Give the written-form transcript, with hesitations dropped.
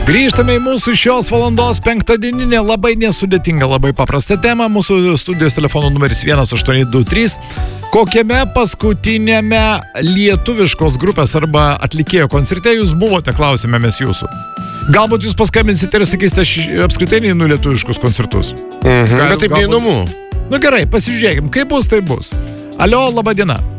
Grįžtame į mūsų šios valandos penktadieninę labai nesudėtingą, labai paprastą temą. Mūsų studijos telefono numeris 1823. Kokiame paskutinėme lietuviškos grupės arba atlikėjo koncerte jūs buvote, klausime mes jūsų. Galbūt jūs paskambinsite ir sakysite, apskritai neinu lietuviškus koncertus. Bet taip neįdomu. Nu gerai, pasižiūrėkim, kaip bus, tai bus. Alio, laba diena.